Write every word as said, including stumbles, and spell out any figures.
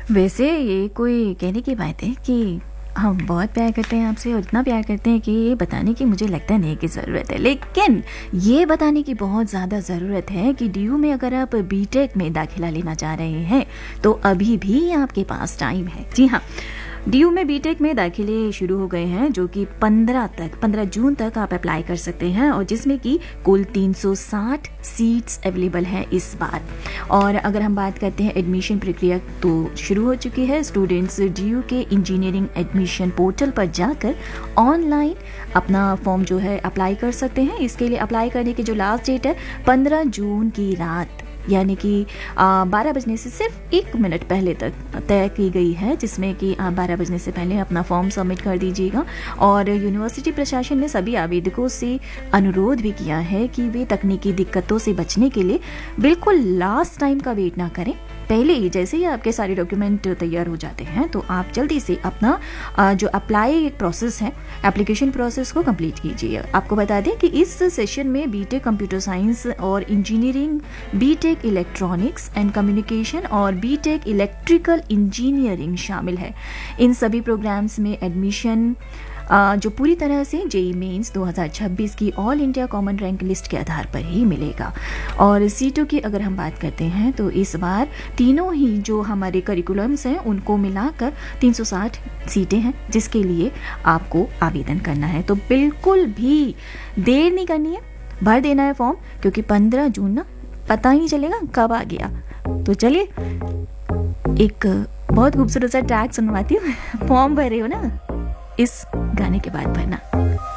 वैसे ये कोई कहने की बात है कि हम बहुत प्यार करते हैं आपसे और इतना प्यार करते हैं कि ये बताने की मुझे लगता नहीं कि ज़रूरत है, लेकिन ये बताने की बहुत ज़्यादा ज़रूरत है कि डी यू में अगर आप बीटेक में दाखिला लेना चाह रहे हैं तो अभी भी आपके पास टाइम है। जी हाँ, डी यू में बीटेक में दाखिले शुरू हो गए हैं, जो कि पंद्रह तक पंद्रह जून तक आप अप्लाई कर सकते हैं और जिसमें कि कुल तीन सौ साठ सीट्स अवेलेबल हैं इस बार। और अगर हम बात करते हैं एडमिशन प्रक्रिया तो शुरू हो चुकी है। स्टूडेंट्स डी यू के इंजीनियरिंग एडमिशन पोर्टल पर जाकर ऑनलाइन अपना फॉर्म जो है अप्लाई कर सकते हैं। इसके लिए अप्लाई करने की जो लास्ट डेट है पंद्रह जून की रात, यानी कि बारह बजने से सिर्फ एक मिनट पहले तक तय की गई है, जिसमें कि आप बारह बजने से पहले अपना फॉर्म सबमिट कर दीजिएगा। और यूनिवर्सिटी प्रशासन ने सभी आवेदकों से अनुरोध भी किया है कि वे तकनीकी दिक्कतों से बचने के लिए बिल्कुल लास्ट टाइम का वेट ना करें। पहले ही जैसे ही आपके सारे डॉक्यूमेंट तैयार हो जाते हैं तो आप जल्दी से अपना जो अप्लाई प्रोसेस है, एप्लीकेशन प्रोसेस को कंप्लीट कीजिए। आपको बता दें कि इस सेशन में बीटेक कंप्यूटर साइंस और engineering, BTech electronics and communication और बीटेक इलेक्ट्रिकल इंजीनियरिंग शामिल है। इन सभी प्रोग्राम्स में एडमिशन जो पूरी तरह से जेई मेंस दो हज़ार छब्बीस की all India common rank list के आधार पर ही मिलेगा। और सीटों की अगर हम बात करते हैं तो इस बार तीनों ही जो हमारे करिकुलम्स हैं उनको मिलाकर तीन सौ साठ सीटें हैं, जिसके लिए आपको आवेदन करना है। तो बिल्कुल भी देर नहीं करनी है, भर देना है फॉर्म, क्योंकि पंद्रह जून ना पता ही नहीं चलेगा कब आ गया। तो चलिए एक बहुत खूबसूरत सा ट्रैक सुनवाती हूँ। फॉर्म भरे हो ना, इस गाने के बाद भरना।